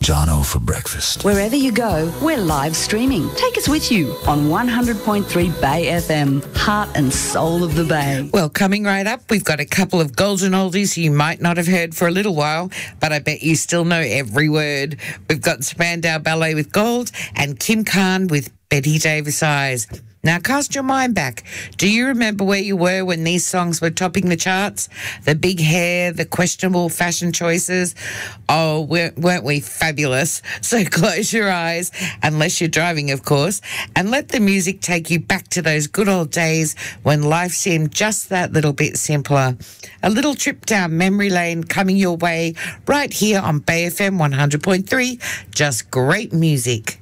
Jono for breakfast. Wherever you go, we're live streaming. Take us with you on 100.3 Bay FM, heart and soul of the Bay. Well, coming right up, we've got a couple of golden oldies you might not have heard for a little while, but I bet you still know every word. We've got Spandau Ballet with Gold and Kim Khan with Betty Davis Eyes. Now, cast your mind back. Do you remember where you were when these songs were topping the charts? The big hair, the questionable fashion choices. Oh, weren't we fabulous? So close your eyes, unless you're driving, of course, and let the music take you back to those good old days when life seemed just that little bit simpler. A little trip down memory lane coming your way right here on Bay FM 100.3. Just great music.